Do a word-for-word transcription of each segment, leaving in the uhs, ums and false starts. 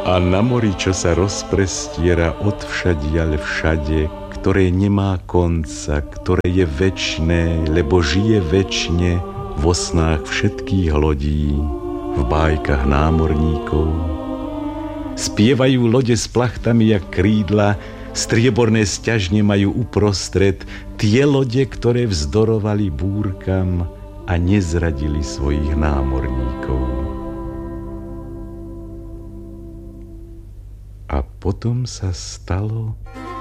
A na mori, čo sa rozprestiera odvšadiaľ všade, ktoré nemá konca, ktoré je večné, lebo žije večne vo snách všetkých lodí, v bájkach námorníkov. Spievajú lode s plachtami jak krídla, strieborné sťažne majú uprostred tie lode, ktoré vzdorovali búrkam a nezradili svojich námorníkov. A potom sa stalo,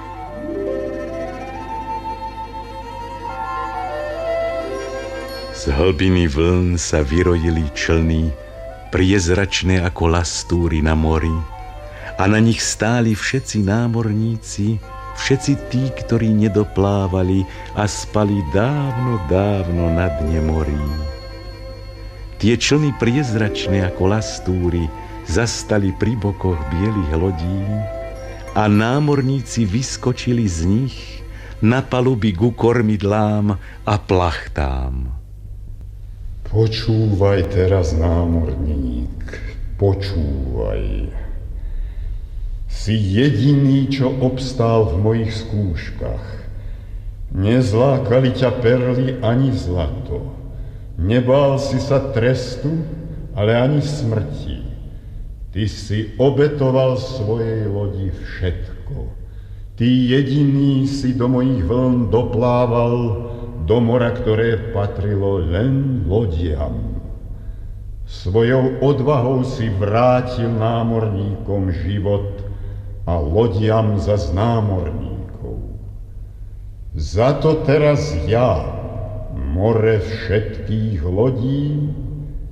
z hlbiny vln sa vyrojili člny, priezračné ako lastúry na mori, a na nich stáli všetci námorníci, všetci tí, ktorí nedoplávali a spali dávno, dávno na dne morí. Tie člny priezračné ako lastúry zastali pri bokoch bielých lodí a námorníci vyskočili z nich na paluby ku kormidlám a plachtám. Počúvaj teraz, námorník, počúvaj. Si jediný, čo obstál v mojich skúškach. Nezlákali ťa perly ani zlato. Nebál si sa trestu, ale ani smrti. Ty si obetoval svojej lodi všetko. Ty jediný si do mojich vln doplával, do mora, ktoré patrilo len lodiam. Svojou odvahou si vrátil námorníkom život a lodiam zas námorníkov. Za to teraz ja, more všetkých lodí,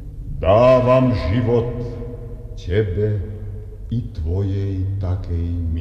dávam život tebe i tvojej takej